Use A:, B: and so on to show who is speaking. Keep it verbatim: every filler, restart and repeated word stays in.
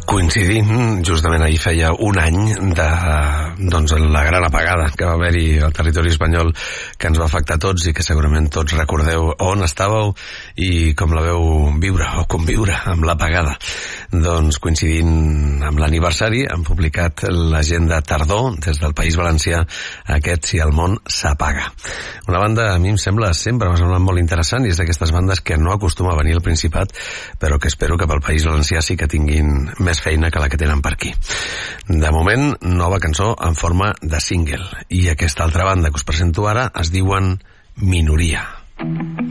A: Coincidint, justament ahir feia un any de doncs, la gran apagada que va haver-hi al territori espanyol, que ens va afectar tots i que segurament tots recordeu on estàveu i com la veu viure o conviure amb l'apagada. Doncs coincidint amb l'aniversari han publicat l'agenda tardor des del País Valencià, aquest Si el món s'apaga. Una banda a mi em sembla, sempre m'ha semblat molt interessant, i és d'aquestes bandes que no acostuma a venir al Principat, però que espero que pel País Valencià sí que tinguin més feina que la que tenen per aquí. De moment, nova cançó en forma de single, i aquesta altra banda que us presento ara es diuen Minoria.